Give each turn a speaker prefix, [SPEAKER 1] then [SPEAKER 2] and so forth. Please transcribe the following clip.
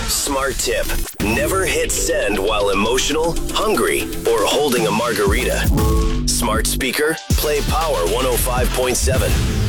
[SPEAKER 1] Smart tip. Never hit send while emotional, hungry, or holding a margarita. Smart speaker, play Power 105.7.